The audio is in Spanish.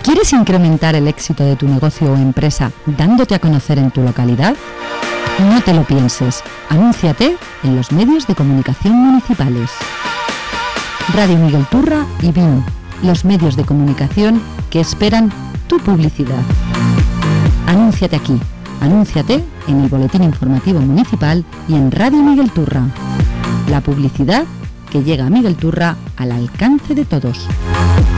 ¿Quieres incrementar el éxito de tu negocio o empresa dándote a conocer en tu localidad? No te lo pienses, anúnciate en los medios de comunicación municipales. Radio Miguel Turra y BIM, los medios de comunicación que esperan tu publicidad. Anúnciate aquí, anúnciate en el Boletín Informativo Municipal y en Radio Miguel Turra. La publicidad que llega a Miguel Turra al alcance de todos.